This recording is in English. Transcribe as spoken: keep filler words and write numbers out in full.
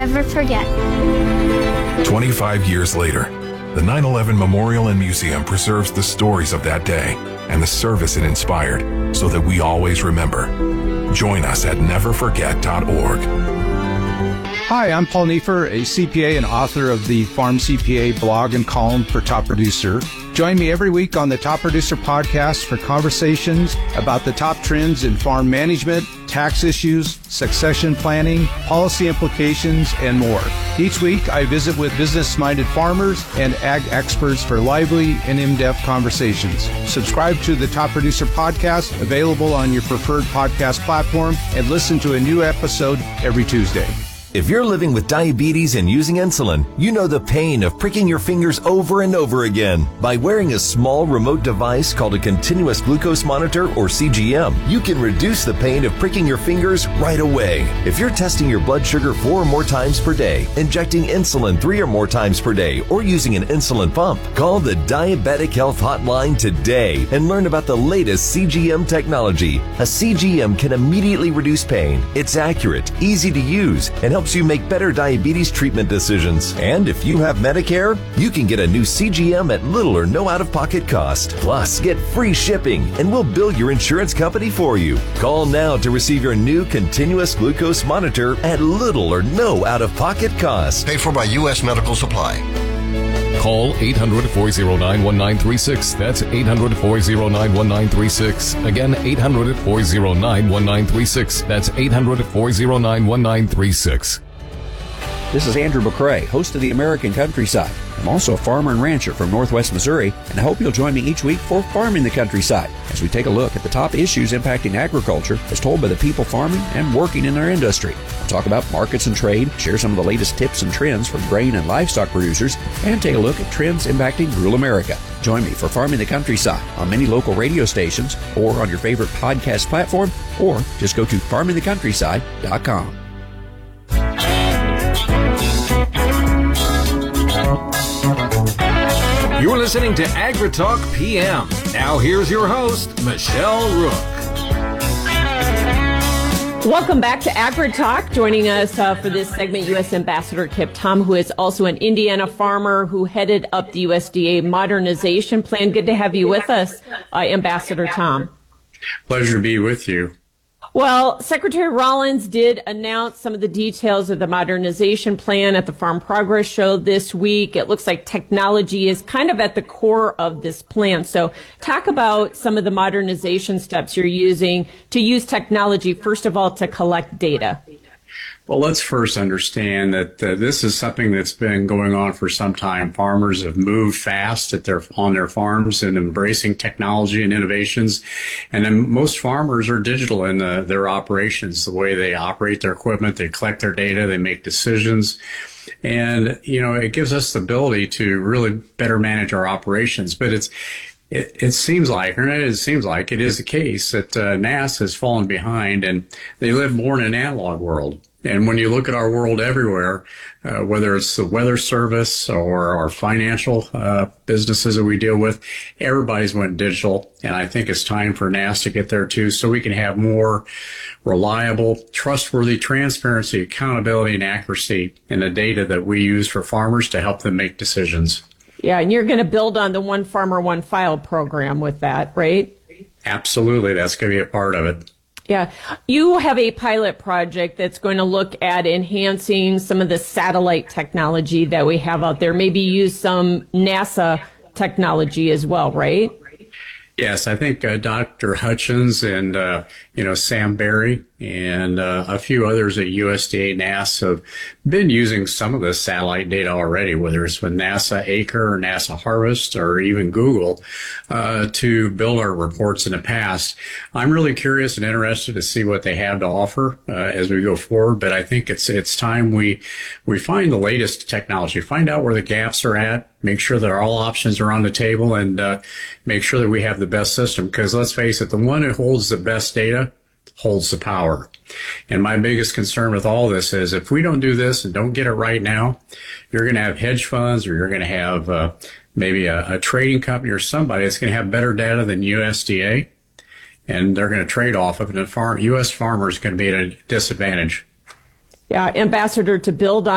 never forget. twenty-five years later, the nine eleven Memorial and Museum preserves the stories of that day and the service it inspired so that we always remember. Join us at never forget dot org. Hi, I'm Paul Neiffer, a C P A and author of the Farm C P A blog and column for Top Producer. Join me every week on the Top Producer podcast for conversations about the top trends in farm management, tax issues, succession planning, policy implications, and more. Each week, I visit with business-minded farmers and ag experts for lively and in-depth conversations. Subscribe to the Top Producer podcast, available on your preferred podcast platform, and listen to a new episode every Tuesday. If you're living with diabetes and using insulin, you know the pain of pricking your fingers over and over again. By wearing a small remote device called a continuous glucose monitor, or C G M, you can reduce the pain of pricking your fingers right away. If you're testing your blood sugar four or more times per day, injecting insulin three or more times per day, or using an insulin pump, call the Diabetic Health Hotline today and learn about the latest C G M technology. A C G M can immediately reduce pain. It's accurate, easy to use, and helps you make better diabetes treatment decisions. And if you have Medicare, you can get a new C G M at little or no out-of-pocket cost. Plus, get free shipping, and we'll bill your insurance company for you. Call now to receive your new continuous glucose monitor at little or no out-of-pocket cost. Paid for by U S Medical Supply. Call eight hundred, four oh nine, one nine three six. That's eight hundred, four oh nine, one nine three six. Again, eight hundred, four oh nine, one nine three six. That's eight hundred, four oh nine, one nine three six. This is Andrew McCrae, host of the American Countryside. I'm also a farmer and rancher from Northwest Missouri, and I hope you'll join me each week for Farming the Countryside, as we take a look at the top issues impacting agriculture as told by the people farming and working in our industry. We'll talk about markets and trade, share some of the latest tips and trends from grain and livestock producers, and take a look at trends impacting rural America. Join me for Farming the Countryside on many local radio stations, or on your favorite podcast platform, or just go to farming the countryside dot com. You're listening to AgriTalk P M. Now here's your host, Michelle Rook. Welcome back to AgriTalk. Joining us uh, for this segment, U S Ambassador Kip Tom, who is also an Indiana farmer who headed up the U S D A modernization plan. Good to have you with us, uh, Ambassador Tom. Pleasure to be with you. Well, Secretary Rollins did announce some of the details of the modernization plan at the Farm Progress Show this week. It looks like technology is kind of at the core of this plan. So talk about some of the modernization steps you're using to use technology, first of all, to collect data. Well, let's first understand that uh, this is something that's been going on for some time. Farmers have moved fast at their, on their farms and embracing technology and innovations. And then most farmers are digital in the, their operations, the way they operate their equipment, they collect their data, they make decisions. And, you know, it gives us the ability to really better manage our operations. But it's, It, it seems like, or it seems like it is the case that uh, N A S has fallen behind, and they live more in an analog world. And when you look at our world everywhere, uh, whether it's the weather service or our financial uh, businesses that we deal with, everybody's went digital. And I think it's time for N A S to get there too, so we can have more reliable, trustworthy transparency, accountability, and accuracy in the data that we use for farmers to help them make decisions. Yeah, and you're going to build on the One Farmer, One File program with that, right? Absolutely. That's going to be a part of it. Yeah. You have a pilot project that's going to look at enhancing some of the satellite technology that we have out there, maybe use some NASA technology as well, right? Yes, I think uh, Doctor Hutchins and, uh, you know, Sam Berry and uh, a few others at U S D A N A S have been using some of this satellite data already, whether it's with NASA Acre or NASA Harvest or even Google, uh, to build our reports in the past. I'm really curious and interested to see what they have to offer uh, as we go forward, but I think it's it's time we we find the latest technology, find out where the gaps are at, make sure that all options are on the table, and uh, make sure that we have the best system. Because let's face it, the one who holds the best data holds the power. And my biggest concern with all this is if we don't do this and don't get it right now, you're going to have hedge funds, or you're going to have uh, maybe a, a trading company or somebody that's going to have better data than U S D A, and they're going to trade off of it. And the farm, U S farmer is going to be at a disadvantage. Yeah, Ambassador, to build on